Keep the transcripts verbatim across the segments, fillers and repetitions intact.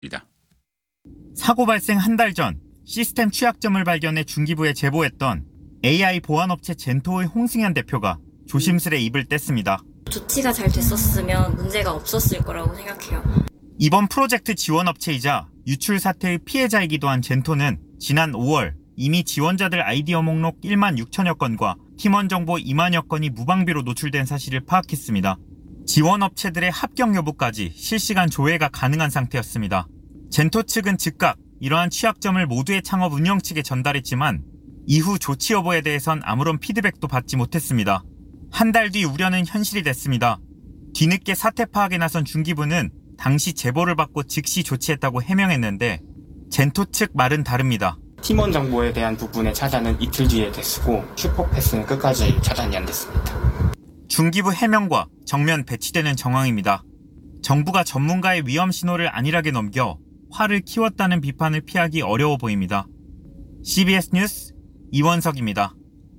사고 발생 한 달 전 시스템 취약점을 발견해 중기부에 제보했던 에이아이 보안업체 젠토의 홍승현 대표가 조심스레 입을 뗐습니다. 조치가 잘 됐었으면 문제가 없었을 거라고 생각해요. 이번 프로젝트 지원업체이자 유출 사태의 피해자이기도 한 젠토는 지난 오월 이미 지원자들 아이디어 목록 일만 육천여 건과 팀원 정보 이만여 건이 무방비로 노출된 사실을 파악했습니다. 지원업체들의 합격 여부까지 실시간 조회가 가능한 상태였습니다. 젠토 측은 즉각 이러한 취약점을 모두의 창업 운영 측에 전달했지만 이후 조치 여부에 대해선 아무런 피드백도 받지 못했습니다. 한 달 뒤 우려는 현실이 됐습니다. 뒤늦게 사태 파악에 나선 중기부는 당시 제보를 받고 즉시 조치했다고 해명했는데 젠토 측 말은 다릅니다. 팀원 정보에 대한 부분의 차단은 이틀 뒤에 됐고 슈퍼패스는 끝까지 차단이 안 됐습니다. 중기부 해명과 정면 배치되는 정황입니다. 정부가 전문가의 위험 신호를 안일하게 넘겨 화를 키웠다는 비판을 피하기 어려워 보입니다. 씨비에스 뉴스 이원석입니다.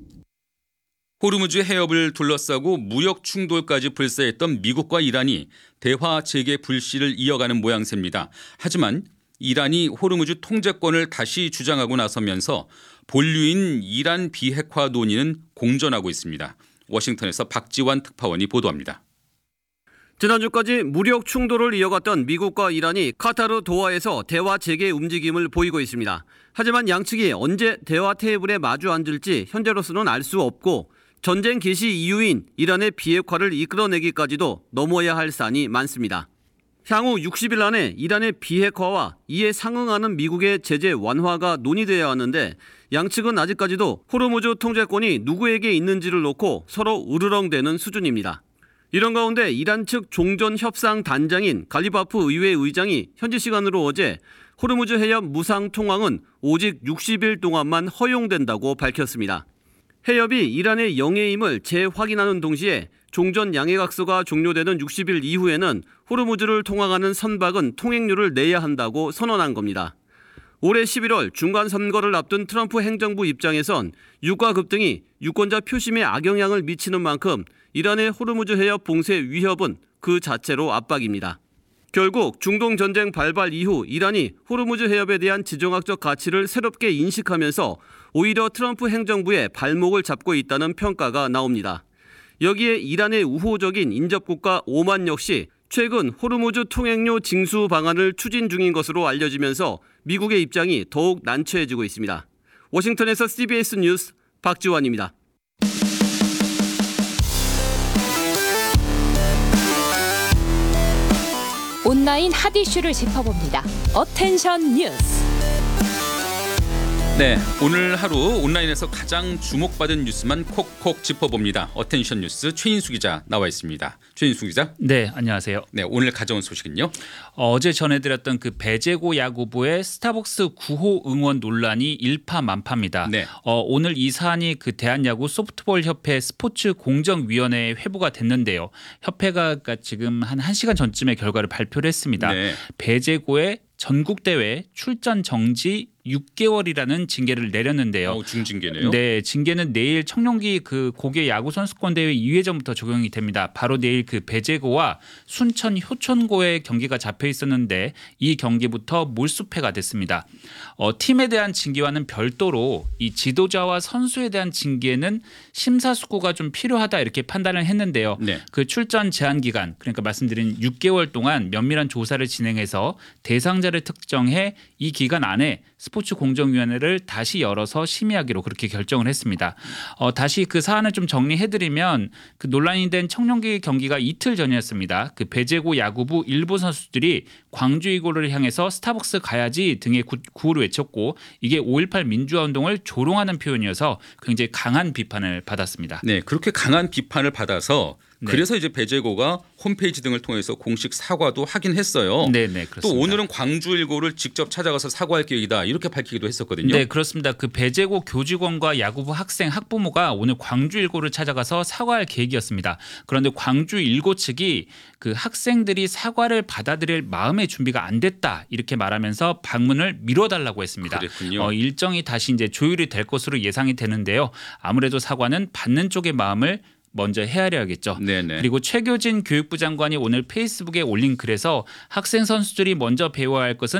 호르무즈 해협을 둘러싸고 무역 충돌까지 불사했던 미국과 이란이 대화 재개 불씨를 이어가는 모양새입니다. 하지만 이란이 호르무즈 통제권을 다시 주장하고 나서면서 본류인 이란 비핵화 논의는 공전하고 있습니다. 워싱턴에서 박지환 특파원이 보도합니다. 지난주까지 무력 충돌을 이어갔던 미국과 이란이 카타르 도하에서 대화 재개 움직임을 보이고 있습니다. 하지만 양측이 언제 대화 테이블에 마주 앉을지 현재로서는 알 수 없고 전쟁 개시 이유인 이란의 비핵화를 이끌어내기까지도 넘어야 할 산이 많습니다. 향후 육십 일 안에 이란의 비핵화와 이에 상응하는 미국의 제재 완화가 논의돼야 하는데 양측은 아직까지도 호르무즈 통제권이 누구에게 있는지를 놓고 서로 으르렁대는 수준입니다. 이런 가운데 이란 측 종전협상 단장인 갈리바프 의회 의장이 현지 시간으로 어제 호르무즈 해협 무상 통항은 오직 육십 일 동안만 허용된다고 밝혔습니다. 해협이 이란의 영해임을 재확인하는 동시에 종전 양해각서가 종료되는 육십 일 이후에는 호르무즈를 통항하는 선박은 통행료를 내야 한다고 선언한 겁니다. 올해 십일월 중간선거를 앞둔 트럼프 행정부 입장에선 유가 급등이 유권자 표심에 악영향을 미치는 만큼 이란의 호르무즈 해협 봉쇄 위협은 그 자체로 압박입니다. 결국 중동 전쟁 발발 이후 이란이 호르무즈 해협에 대한 지정학적 가치를 새롭게 인식하면서 오히려 트럼프 행정부의 발목을 잡고 있다는 평가가 나옵니다. 여기에 이란의 우호적인 인접국가 오만 역시 최근 호르무즈 통행료 징수 방안을 추진 중인 것으로 알려지면서 미국의 입장이 더욱 난처해지고 있습니다. 워싱턴에서 씨비에스 뉴스 박지환입니다. 온라인 핫 이슈를 짚어봅니다. 어텐션 뉴스. 네, 오늘 하루 온라인에서 가장 주목받은 뉴스만 콕콕 짚어봅니다. 어텐션 뉴스 최인수 기자 나와 있습니다. 최인수 기자. 네, 안녕하세요. 네, 오늘 가져온 소식은요? 어, 어제 전해드렸던 그 배제고 야구부의 스타벅스 구호 응원 논란이 일파만파입니다. 네. 어, 오늘 이 사안이 그 대한야구 소프트볼 협회 스포츠 공정위원회에 회부가 됐는데요. 협회가 지금 한 1시간 전쯤에 결과를 발표를 했습니다. 네. 배제고의 전국대회 출전 정지 육 개월이라는 징계를 내렸는데요. 어, 중징계네요. 네, 징계는 내일 청룡기 그 고개 야구 선수권 대회 이 회전부터 적용이 됩니다. 바로 내일 그 배제고와 순천 효천고의 경기가 잡혀 있었는데 이 경기부터 몰수패가 됐습니다. 어, 팀에 대한 징계와는 별도로 이 지도자와 선수에 대한 징계는 심사숙고가 좀 필요하다 이렇게 판단을 했는데요. 네. 그 출전 제한 기간 그러니까 말씀드린 육 개월 동안 면밀한 조사를 진행해서 대상자를 특정해 이 기간 안에 스포츠 공정위원회를 다시 열어서 심의하기로 그렇게 결정을 했습니다. 어, 다시 그 사안을 좀 정리해드리면 그 논란이 된 청룡기 경기가 이틀 전이었습니다. 그 배제고 야구부 일부 선수들이 광주 이고를 향해서 스타벅스 가야지 등의 구호를 외쳤고 이게 오일팔 민주화 운동을 조롱하는 표현이어서 굉장히 강한 비판을 받았습니다. 네, 그렇게 강한 비판을 받아서 네. 그래서 이제 배제고가 홈페이지 등을 통해서 공식 사과도 하긴 했어요. 네, 네, 그렇습니다. 또 오늘은 광주일고를 직접 찾아가서 사과할 계획이다 이렇게 밝히기도 했었거든요. 네, 그렇습니다. 그 배제고 교직원과 야구부 학생, 학부모가 오늘 광주일고를 찾아가서 사과할 계획이었습니다. 그런데 광주일고 측이 그 학생들이 사과를 받아들일 마음의 준비가 안 됐다 이렇게 말하면서 방문을 미뤄달라고 했습니다. 그랬군요. 어, 일정이 다시 이제 조율이 될 것으로 예상이 되는데요. 아무래도 사과는 받는 쪽의 마음을 먼저 헤아려야겠죠. 네네. 그리고 최교진 교육부 장관이 오늘 페이스북에 올린 글에서 학생 선수들이 먼저 배워야 할 것은